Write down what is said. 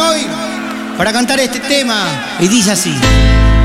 hoy para cantar este tema. Y dice así.